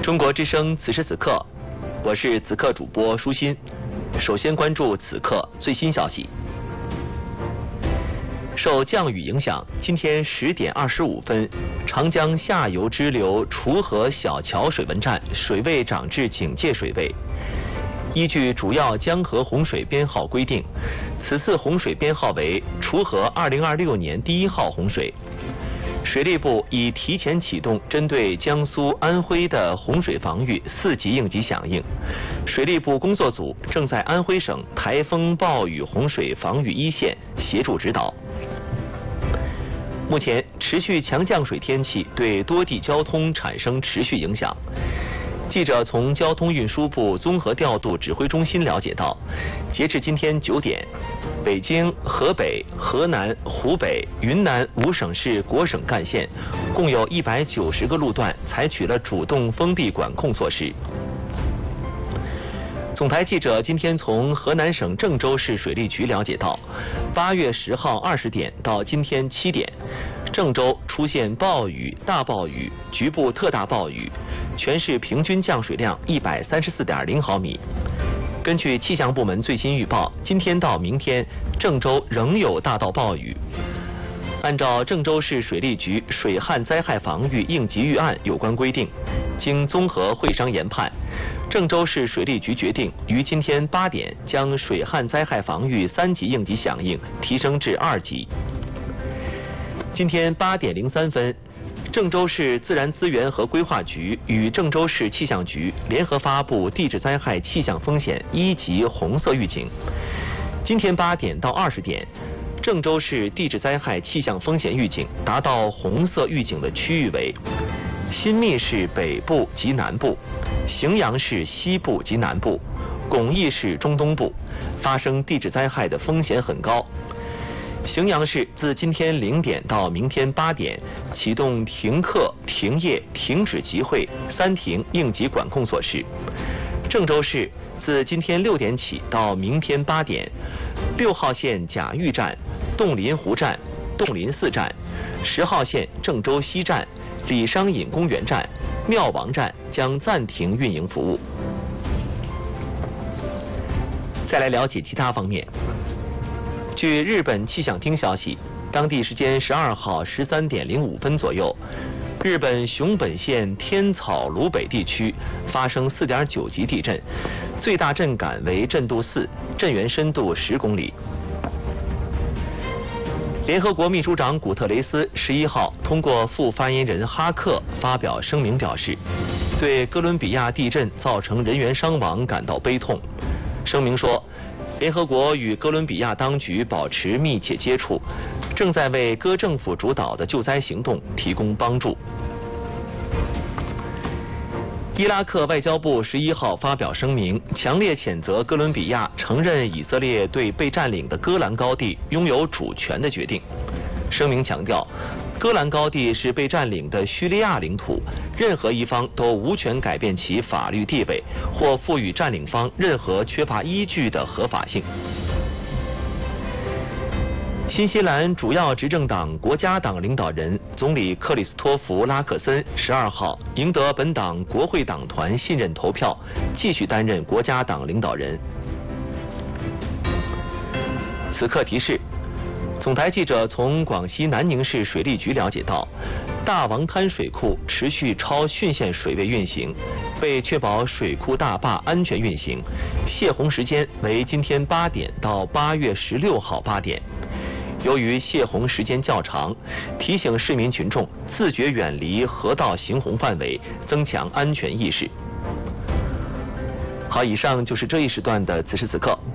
中国之声此时此刻，我是此刻主播舒心。首先关注此刻最新消息。受降雨影响，今天10点25分，长江下游支流锄河小桥水文站水位涨至警戒水位。依据主要江河洪水编号规定，此次洪水编号为锄河2026年第1号洪水。水利部已提前启动针对江苏、安徽的洪水防御4级应急响应。水利部工作组正在安徽省台风、暴雨、洪水防御一线协助指导。目前，持续强降水天气对多地交通产生持续影响。记者从交通运输部综合调度指挥中心了解到，截至今天9点，北京、河北、河南、湖北、云南5省市国省干线共有190个路段采取了主动封闭管控措施。总台记者今天从河南省郑州市水利局了解到，8月10号20点到今天7点，郑州出现暴雨、大暴雨、局部特大暴雨，全市平均降水量134.0毫米。根据气象部门最新预报，今天到明天，郑州仍有大到暴雨。按照郑州市水利局水旱灾害防御应急预案有关规定，经综合会商研判，郑州市水利局决定于今天8点将水旱灾害防御3级应急响应提升至2级。今天8点03分，郑州市自然资源和规划局与郑州市气象局联合发布地质灾害气象风险1级红色预警。今天8点到20点，郑州市地质灾害气象风险预警达到红色预警的区域为新密市北部及南部、荥阳市西部及南部、巩义市中东部，发生地质灾害的风险很高。荥阳市自今天0点到明天8点启动停课、停业、停止集会3停应急管控措施。郑州市自今天6点起到明天8点，6号线贾玉站、洞林湖站、洞林寺站、10号线郑州西站、李商隐公园站、庙王站将暂停运营服务。再来了解其他方面。据日本气象厅消息，当地时间12号13点05分左右，日本熊本县天草芦北地区发生4.9级地震，最大震感为震度4，震源深度10公里。联合国秘书长古特雷斯11号通过副发言人哈克发表声明表示，对哥伦比亚地震造成人员伤亡感到悲痛。声明说，联合国与哥伦比亚当局保持密切接触，正在为哥政府主导的救灾行动提供帮助。伊拉克外交部11号发表声明，强烈谴责哥伦比亚承认以色列对被占领的戈兰高地拥有主权的决定。声明强调，戈兰高地是被占领的叙利亚领土，任何一方都无权改变其法律地位，或赋予占领方任何缺乏依据的合法性。新西兰主要执政党国家党领导人总理克里斯托弗·拉克森12号赢得本党国会党团信任投票，继续担任国家党领导人。此刻提示，总台记者从广西南宁市水利局了解到，大王滩水库持续超汛限水位运行，为确保水库大坝安全运行，泄洪时间为今天8点到8月16号8点。由于泄洪时间较长，提醒市民群众自觉远离河道行洪范围，增强安全意识。好，以上就是这一时段的此时此刻。